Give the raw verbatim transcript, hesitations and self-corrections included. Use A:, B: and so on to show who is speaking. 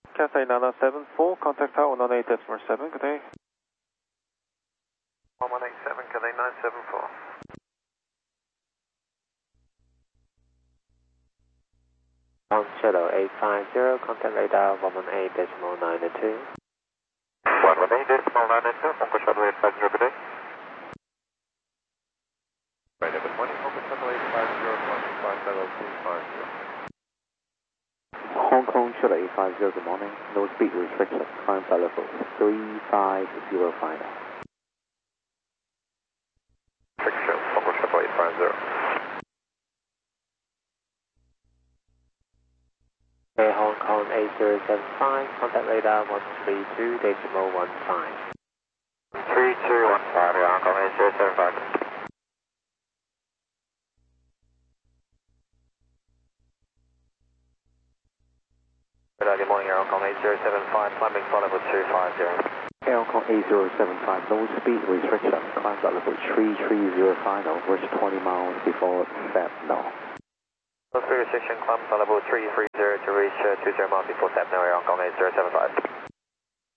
A: Cathay nine seven four, contact tower one one eight decimal seven, good day.
B: one one eight seven, Cathay nine seven four.
C: One Shadow eight five zero, contact radar one one eight decimal nine two.
B: one one eight decimal nine two, Hongo Shadow eight five zero, good day. Right, good morning, Hongo Shadow eight five zero, contact five seven two five zero.
D: Hong Kong Shadow eight five zero, good morning. No speed restriction, climb flight level three five zero final.
B: Restriction, Hongo Shadow eight five zero.
C: Okay, Hong Kong eight zero seven five, contact radar one three two decimal one five.
B: three two one five, Hong Kong eight zero seven five. Good morning, Air Hong Kong eight zero seven five, climbing flight level two five zero.
D: Air Hong Kong eight zero seven five, no speed restriction, climb flight level three three zero final, reach twenty miles before set now.
B: No speed restriction, climb flight level three three zero to reach uh, two zero miles before set now, Air Hong Kong eight zero seven five.